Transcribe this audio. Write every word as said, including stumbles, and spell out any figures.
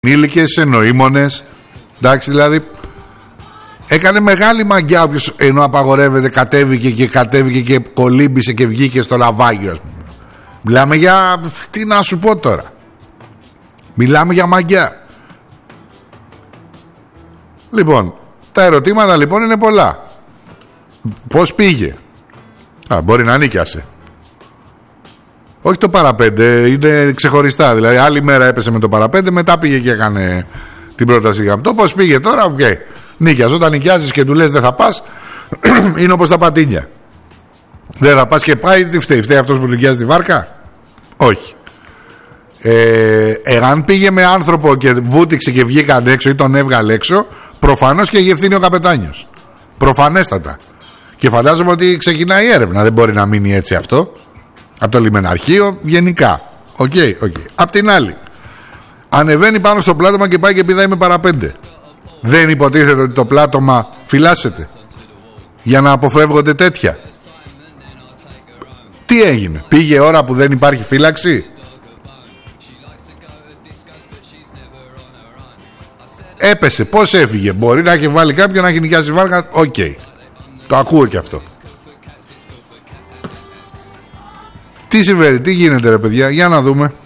ενήλικες, σε νοήμονες. Εντάξει, δηλαδή έκανε μεγάλη μαγκιά όποιος, ενώ απαγορεύεται, κατέβηκε και κατέβηκε και κολύμπησε και βγήκε στο λαβάγιο. Μιλάμε για, τι να σου πω τώρα, μιλάμε για μαγκιά. Λοιπόν, τα ερωτήματα λοιπόν είναι πολλά. Πώς πήγε? Α, μπορεί να νίκιασε. Όχι το παραπέντε, είναι ξεχωριστά. Δηλαδή άλλη μέρα έπεσε με το παραπέντε, μετά πήγε και έκανε την πρόταση γαμπτό. Πώς πήγε τώρα? Οκ, okay. Νίκιας. Όταν νοικιάζεις και του λες δεν θα πας, είναι όπως τα πατίνια. Δεν θα πας και πάει, τι φταίει? Φταίει αυτός που νοικιάζει τη βάρκα? Όχι. ε, Εάν πήγε με άνθρωπο και βούτυξε και βγήκαν έξω ή τον έβγαλε έξω, προφανώς και έχει ευθύνη ο καπετάνιος. Προφανέστατα. Και φαντάζομαι ότι ξεκινάει η έρευνα. Δεν μπορεί να μείνει έτσι αυτό. Από το λιμεναρχείο γενικά. Οκ, okay, οκ. Okay. Απ' την άλλη, ανεβαίνει πάνω στο πλάτωμα και πάει και πηδάει με παραπέντε. Δεν υποτίθεται ότι το πλάτωμα φυλάσσεται για να αποφεύγονται τέτοια? Τι έγινε? Πήγε ώρα που δεν υπάρχει φύλαξη? Έπεσε. Πώς έφυγε? Μπορεί να έχει βάλει κάποιον να έχει νοικιάσει βάρκα. Οκ, okay. Το ακούω και αυτό. Τι συμβαίνει, τι γίνεται ρε παιδιά? Για να δούμε.